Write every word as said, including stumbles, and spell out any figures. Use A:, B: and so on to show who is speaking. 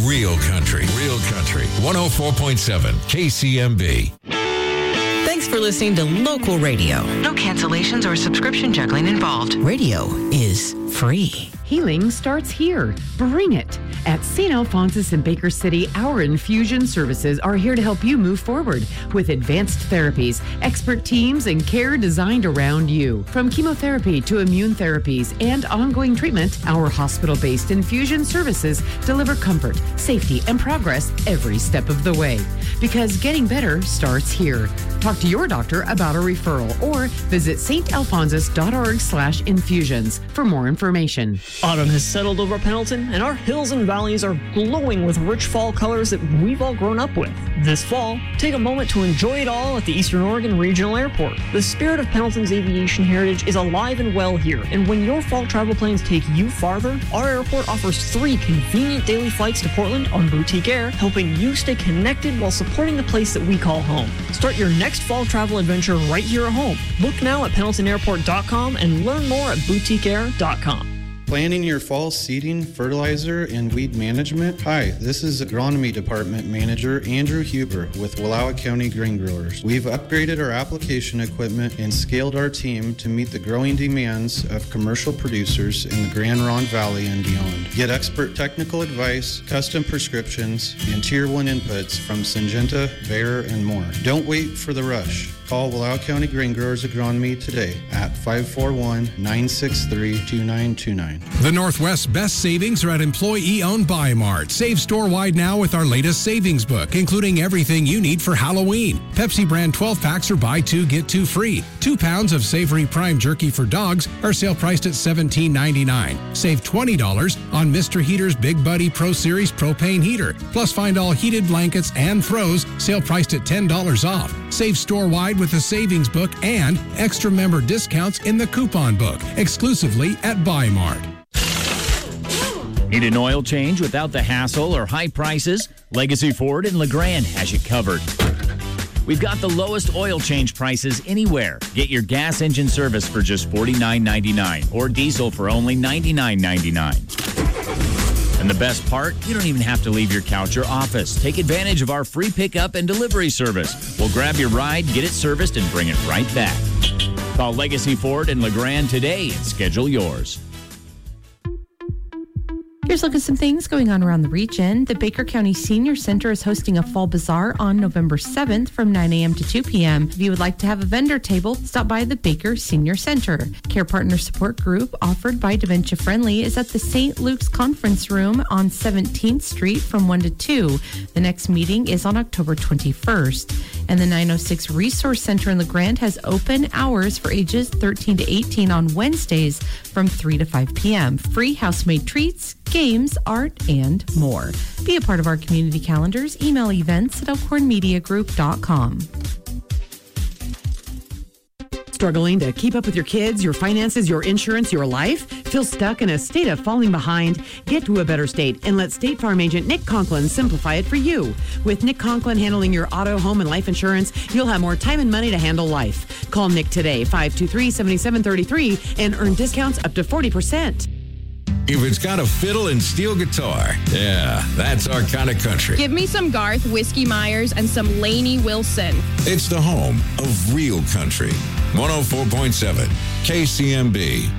A: Real country. Real country. one oh four point seven K C M B.
B: Thanks for listening to local radio. No cancellations or subscription juggling involved. Radio is free.
C: Healing starts here. Bring it. At Saint Alphonsus in Baker City, our infusion services are here to help you move forward with advanced therapies, expert teams, and care designed around you. From chemotherapy to immune therapies and ongoing treatment, our hospital-based infusion services deliver comfort, safety, and progress every step of the way. Because getting better starts here. Talk to your doctor about a referral or visit stalphonsus.org slash infusions for more information.
D: Autumn has settled over Pendleton, and our hills and valleys are glowing with rich fall colors that we've all grown up with. This fall, take a moment to enjoy it all at the Eastern Oregon Regional Airport. The spirit of Pendleton's aviation heritage is alive and well here, and when your fall travel plans take you farther, our airport offers three convenient daily flights to Portland on Boutique Air, helping you stay connected while supporting the place that we call home. Start your next fall travel adventure right here at home. Book now at pendleton airport dot com and learn more at boutique air dot com.
E: Planning your fall seeding, fertilizer, and weed management? Hi, this is Agronomy Department Manager Andrew Huber with Wallowa County Grain Growers. We've upgraded our application equipment and scaled our team to meet the growing demands of commercial producers in the Grand Ronde Valley and beyond. Get expert technical advice, custom prescriptions, and Tier one inputs from Syngenta, Bayer, and more. Don't wait for the rush. Call Wallowa County Grain Growers Agronomy today at five four one, nine six three, two nine two nine.
F: The Northwest's best savings are at employee-owned Buy Mart. Save store-wide now with our latest savings book, including everything you need for Halloween. Pepsi brand twelve packs are buy two, get two free. Two pounds of Savory Prime Jerky for dogs are sale priced at seventeen ninety-nine. Save twenty dollars on Mister Heater's Big Buddy Pro Series propane heater. Plus find all heated blankets and throws, sale priced at ten dollars off. Save store-wide with the savings book and extra member discounts in the coupon book, exclusively at Buy Mart.
G: Need an oil change without the hassle or high prices? Legacy Ford in LeGrand has you covered. We've got the lowest oil change prices anywhere. Get your gas engine service for just forty-nine ninety-nine or diesel for only ninety-nine ninety-nine. And the best part, you don't even have to leave your couch or office. Take advantage of our free pickup and delivery service. We'll grab your ride, get it serviced, and bring it right back. Call Legacy Ford in LeGrand today and schedule yours.
H: Here's a look at some things going on around the region. The Baker County Senior Center is hosting a fall bazaar on November seventh from nine a.m. to two p.m. If you would like to have a vendor table, stop by the Baker Senior Center. Care Partner Support Group offered by Dementia Friendly is at the Saint Luke's Conference Room on seventeenth Street from one to two. The next meeting is on October twenty-first. And the nine oh six Resource Center in LeGrand has open hours for ages thirteen to eighteen on Wednesdays from three to five p.m. Free house-made treats, games, art, and more. Be a part of our community calendars. Email events at elkhorn media group dot com.
C: Struggling to keep up with your kids, your finances, your insurance, your life? Feel stuck in a state of falling behind? Get to a better state and let State Farm agent Nick Conklin simplify it for you. With Nick Conklin handling your auto, home, and life insurance, you'll have more time and money to handle life. Call Nick today, five two three, seven seven three three, and earn discounts up to forty percent.
A: If it's got a fiddle and steel guitar, yeah, that's our kind of country.
I: Give me some Garth Whiskey Myers and some Lainey Wilson.
A: It's the home of real country. one oh four point seven K C M B.